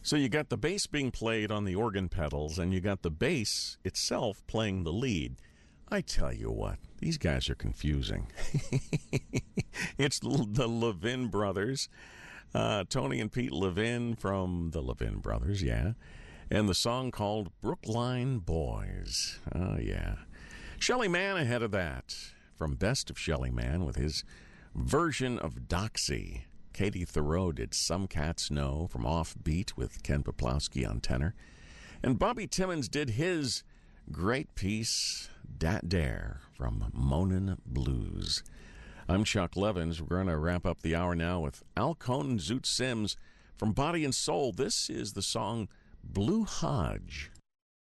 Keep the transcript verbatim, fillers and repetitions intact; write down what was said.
So you got the bass being played on the organ pedals, and you got the bass itself playing the lead. I tell you what, these guys are confusing. It's the Levin Brothers, uh, Tony and Pete Levin from the Levin Brothers, yeah, and the song called Brookline Boys. Oh, yeah. Shelly Manne ahead of that, from Best of Shelly Manne with his version of Doxy. Katie Thoreau did Some Cats Know from Offbeat with Ken Poplowski on tenor. And Bobby Timmons did his great piece, Dat Dare, from Moanin' Blues. I'm Chuck Levins. We're going to wrap up the hour now with Al Cohn and Zoot Sims from Body and Soul. This is the song Blue Hodge.